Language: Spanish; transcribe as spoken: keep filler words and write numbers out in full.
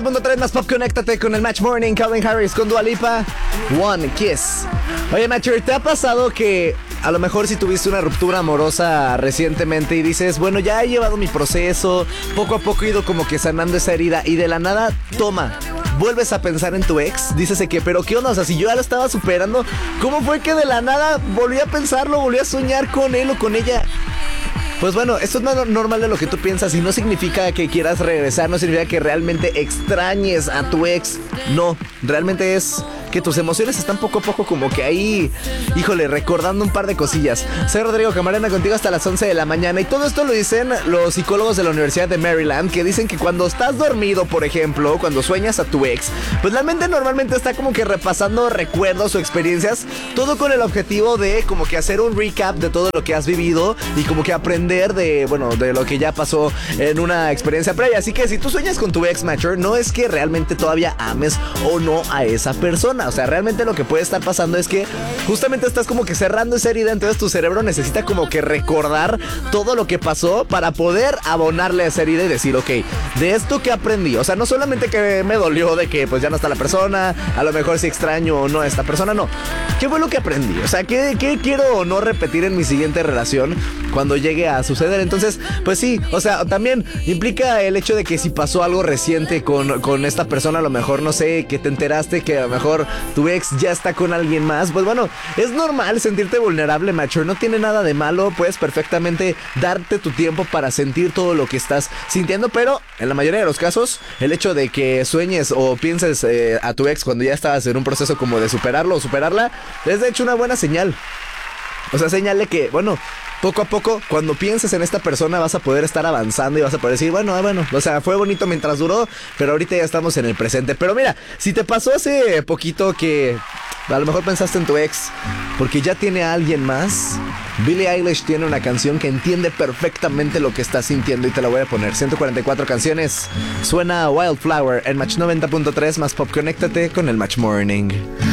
noventa punto tres más Pop, conéctate con el Match Morning. Calvin Harris con Dua Lipa, One Kiss. Oye, Matcher, ¿te ha pasado que a lo mejor si tuviste una ruptura amorosa recientemente y dices, bueno, ya he llevado mi proceso, poco a poco he ido como que sanando esa herida y de la nada, toma, vuelves a pensar en tu ex? Dices de que, pero ¿qué onda? O sea, si yo ya lo estaba superando, ¿cómo fue que de la nada volví a pensarlo, volví a soñar con él o con ella? Pues bueno, esto es más normal de lo que tú piensas y no significa que quieras regresar, no significa que realmente extrañes a tu ex. No, realmente es que tus emociones están poco a poco como que ahí, híjole, recordando un par de cosillas. Soy Rodrigo Camarena, contigo hasta las once de la mañana y todo esto lo dicen los psicólogos de la Universidad de Maryland, que dicen que cuando estás dormido, por ejemplo, cuando sueñas a tu ex, pues la mente normalmente está como que repasando recuerdos o experiencias, todo con el objetivo de como que hacer un recap de todo lo que has vivido y como que aprender de, bueno, de lo que ya pasó en una experiencia previa. Así que si tú sueñas con tu ex, Matcher, no es que realmente todavía ames o no a esa persona. O sea, realmente lo que puede estar pasando es que justamente estás como que cerrando esa herida, entonces tu cerebro necesita como que recordar todo lo que pasó para poder abonarle a esa herida y decir, ok, de esto que aprendí. O sea, no solamente que me dolió de que pues ya no está la persona, a lo mejor si extraño o no a esta persona, no. ¿Qué fue lo que aprendí? O sea, ¿qué, qué quiero o no repetir en mi siguiente relación cuando llegue a suceder? Entonces, pues sí, o sea, también implica el hecho de que si pasó algo reciente con, con esta persona, a lo mejor, no sé, que te enteraste que a lo mejor tu ex ya está con alguien más, pues bueno, es normal sentirte vulnerable, macho, no tiene nada de malo, puedes perfectamente darte tu tiempo para sentir todo lo que estás sintiendo, pero en la mayoría de los casos, el hecho de que sueñes o pienses eh, a tu ex cuando ya estabas en un proceso como de superarlo o superarla, es de hecho una buena señal. O sea, señale que, bueno, poco a poco, cuando pienses en esta persona vas a poder estar avanzando y vas a poder decir, bueno, ah, bueno, o sea, fue bonito mientras duró, pero ahorita ya estamos en el presente. Pero mira, si te pasó hace poquito que a lo mejor pensaste en tu ex porque ya tiene a alguien más, Billie Eilish tiene una canción que entiende perfectamente lo que estás sintiendo y te la voy a poner. ciento cuarenta y cuatro canciones, suena Wildflower en Match noventa punto tres más Pop, conéctate con el Match Morning.